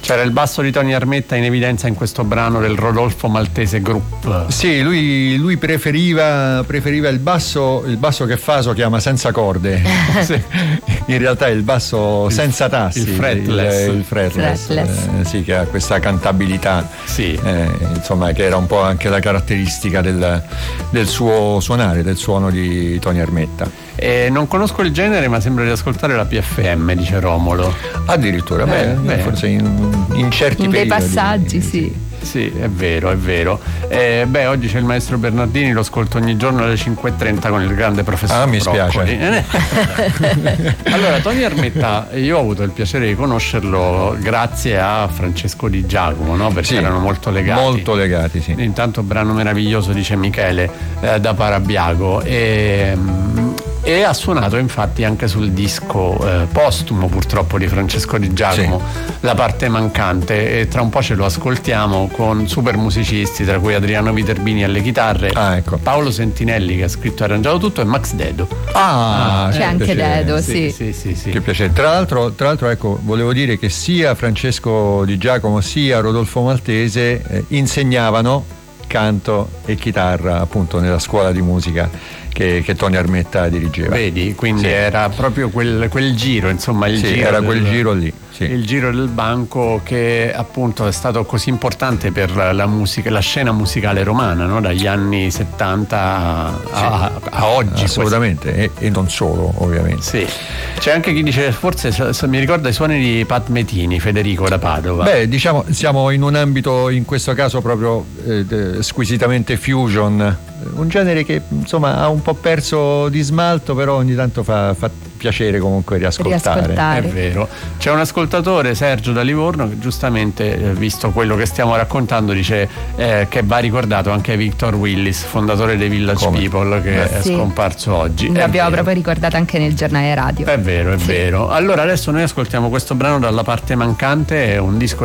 C'era il basso di Tony Armetta in evidenza in questo brano del Rodolfo Maltese Group. Sì, lui preferiva il basso che Faso chiama senza corde. Sì. In realtà è il basso senza tassi, il fretless. Il fretless. Sì, che ha questa cantabilità, sì. Insomma, che era un po' anche la caratteristica del suo suonare, del suono di Tony Armetta. Non conosco il genere, ma sembra di ascoltare la PFM, dice Romolo. Addirittura, forse in certi periodi. Dei passaggi, sì. Sì, è vero. Oggi c'è il maestro Bernardini, lo ascolto ogni giorno alle 5:30 con il grande professor mi Broccoli. spiace. Allora, Tony Armetta, io ho avuto il piacere di conoscerlo grazie a Francesco Di Giacomo, no? Perché erano molto legati. Molto legati, sì. Intanto brano meraviglioso, dice Michele, da Parabiago. E ha suonato infatti anche sul disco postumo purtroppo di Francesco Di Giacomo, sì, La parte mancante, e tra un po' ce lo ascoltiamo con super musicisti, tra cui Adriano Viterbini alle chitarre, ecco, Paolo Sentinelli che ha scritto e arrangiato tutto, e Max Dedo. C'è anche Dedo, sì. Sì. Che piacere. Tra l'altro ecco, volevo dire che sia Francesco Di Giacomo sia Rodolfo Maltese insegnavano canto e chitarra appunto nella scuola di musica che Tony Armetta dirigeva. Vedi, quindi era proprio quel giro, insomma, giro era quel giro lì. Sì. Il giro del banco che appunto è stato così importante per la musica, la scena musicale romana, no? Dagli anni 70 a oggi. Assolutamente, e non solo, ovviamente. Sì. C'è anche chi dice, forse mi ricorda i suoni di Pat Metini, Federico da Padova. Diciamo, siamo in un ambito, in questo caso proprio squisitamente fusion, un genere che insomma ha un po' perso di smalto, però ogni tanto fa piacere comunque riascoltare. È vero. C'è un ascoltatore, Sergio da Livorno, che giustamente, visto quello che stiamo raccontando, dice che va ricordato anche Victor Willis, fondatore dei Village People, che è scomparso oggi. L'abbiamo proprio ricordato anche nel giornale radio. È vero. Allora adesso noi ascoltiamo questo brano dalla parte mancante, è un disco